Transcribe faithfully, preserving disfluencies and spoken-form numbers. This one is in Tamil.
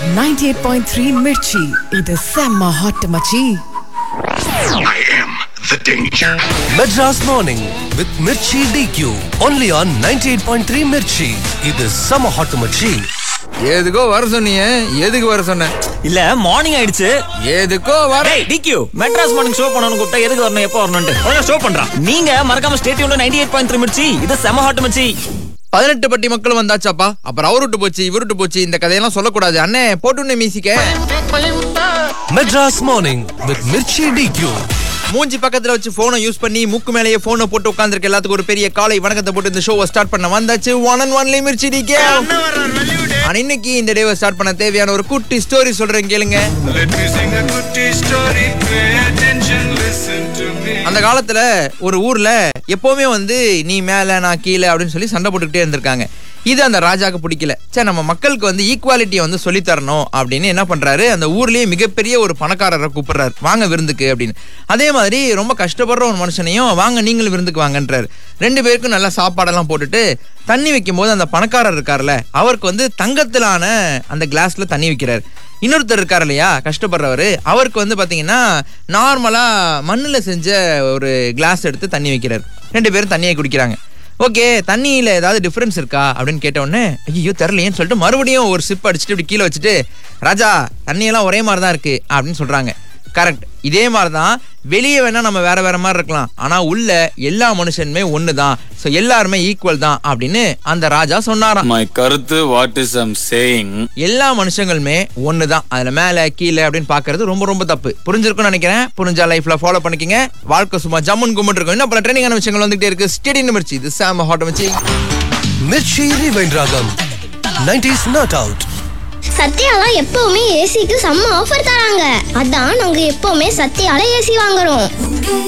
ninety-eight point three Mirchi. இது செம்ம ஹாட் மச்சி. I am the danger. Madras Morning with Mirchi D Q. Only on ninety-eight point three Mirchi. இது செம்ம ஹாட் மச்சி. எதுக்கோ வர சொன்னீங்க, எதுக்கு வர சொன்ன? இல்ல மார்னிங் ஆயிடுச்சு. எதுக்கோ வர. டேய் டிக்யூ, மெட்ராஸ் மார்னிங் ஷோ பண்ணனும் கூப்பிட்டா எதுக்கு வரணும், எப்போ வரணும்னு ஒழுங்கா ஷோ பண்றான். நீங்க மறக்காம stay டியூன்ல ninety-eight point three Mirchi. இது செம ஹாட் மச்சி. பதினெட்டு பட்டி மக்கள் வந்தாச்சாப்பா. அப்புறம் அவருட்டு போச்சு இவருட்டு போச்சு இந்த கதையெல்லாம் சொல்லக்கூடாது. அண்ணே போட்டுன்னு மியூசிக்க. Madras Morning with Mirchi D Q. மூஞ்சி பக்கத்துல வச்சு போனை யூஸ் பண்ணி மூக்கு மேலேயே போனை போட்டு உட்கார்ந்திருக்க எல்லாத்துக்கும் ஒரு பெரிய காலை வணக்கத்தை போட்டு இந்த ஷோவை ஸ்டார்ட் பண்ண வந்தாச்சு. One and only Mirchi D K. ஆனா இன்னைக்கு இந்த டேவை ஸ்டார்ட் பண்ண தேவையான ஒரு குட்டி ஸ்டோரி சொல்றேன் கேளுங்க. அந்த காலத்துல ஒரு ஊர்ல எப்பவுமே வந்து நீ மேல நான் கீழே அப்படின்னு சொல்லி சண்டை போட்டுக்கிட்டே இருந்திருக்காங்க. இது அந்த ராஜாக்கு பிடிக்கல. சே, நம்ம மக்களுக்கு வந்து ஈக்குவாலிட்டியை வந்து சொல்லி தரணும் அப்படின்னு என்ன பண்றாரு, அந்த ஊர்லயே மிகப்பெரிய ஒரு பணக்காரரை கூப்பிடுறாரு, வாங்க விருந்துக்கு அப்படின்னு. அதே மாதிரி ரொம்ப கஷ்டப்படுற ஒரு மனுஷனையும் வாங்க நீங்களும் விருந்துக்கு வாங்கன்றாரு. ரெண்டு பேருக்கும் நல்லா சாப்பாடெல்லாம் போட்டுட்டு தண்ணி வைக்கும் போது அந்த பணக்காரர் இருக்காருல்ல, அவருக்கு வந்து தங்கத்திலான அந்த கிளாஸ்ல தண்ணி வைக்கிறாரு. இன்னொருத்தர் இருக்காரு இல்லையா கஷ்டப்படுறவர், அவருக்கு வந்து பாத்தீங்கன்னா நார்மலா மண்ணுல செஞ்ச ஒரு கிளாஸ் எடுத்து தண்ணி வைக்கிறாரு. ரெண்டு பேரும் தண்ணியை குடிக்கிறாங்க. ஓகே, தண்ணியில ஏதாவது டிஃபரன்ஸ் இருக்கா அப்படின்னு கேட்ட உடனே ஐயோ தெரியலையேன்னு சொல்லிட்டு மறுபடியும் ஒரு சிப் அடிச்சுட்டு இப்படி கீழே வச்சுட்டு, ராஜா தண்ணியெல்லாம் ஒரே மாதிரி தான் இருக்கு அப்படின்னு சொல்றாங்க. கரெக்ட், இதே மாதிரி தான் வெளியே வேணா நம்ம வேற வேற மாதிரி இருக்கலாம், ஆனா உள்ள எல்லா மனுஷனுமே ஒண்ணுதான், சோ எல்லாருமே ஈக்குவல் தான் அப்படின்னு அந்த ராஜா சொன்னாராம். My கருத்து what is I'm saying. எல்லா மனுஷங்களுமே ஒண்ணுதான், அதுல மேல கீழே அப்படின்னு பாக்குறது ரொம்ப ரொம்ப தப்பு. புரிஞ்சிருக்கும்னு நினைக்கிறேன். புரிஞ்சா லைஃப்ல ஃபாலோ பண்ணிக்கங்க. வாழ்க்கை சும்மா ஜம்முன் கும்பிட்டு இருக்கும். இன்னும் பல ட்ரெண்டிங்கான விஷயங்கள் வந்துகிட்டே இருக்கு. ஸ்டேடியம் மிர்ச்சி, இது சாம ஹாட் மச்சி. Mirchi Rewind Ragam. nineties Not Out. சத்யால எப்பவுமே ஏசிக்கு செம்ம ஆஃபர் தராங்க. அதான் நாங்க எப்பவுமே சத்யால ஏசி வாங்குறோம்.